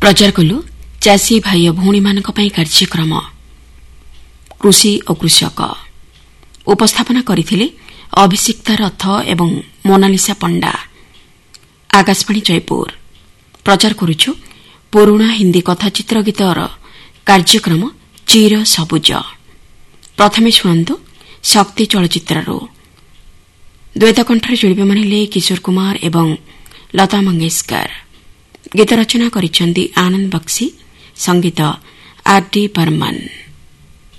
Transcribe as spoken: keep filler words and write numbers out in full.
प्रचार कलु चाषी भाई भौणीमानक पई कार्यक्रम कृषि और कृषक उपस्थापना करथिले अभिषिक्ता रथ एवं मोनालिसा पंडा। आकाशवाणी जयपुर प्रचार करुछु पुराणा हिंदी कथाचित्र गीतर कार्यक्रम चिर सबुज। प्रथमे शुणु शक्ति चलचित्ररो द्वैत कंठरे जोड़िबे मानिले किशोर कुमार एवं लता मंगेशकर। गीत रचना करिसेंती आनंद बक्सी, संगीत आर डी बर्मन।